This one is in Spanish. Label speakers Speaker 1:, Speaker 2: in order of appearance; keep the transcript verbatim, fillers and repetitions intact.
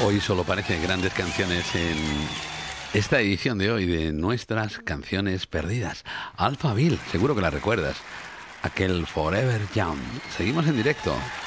Speaker 1: Hoy solo parecen grandes canciones en esta edición de hoy de nuestras canciones perdidas. Alphaville, seguro que la recuerdas. Aquel Forever Young. Seguimos en directo.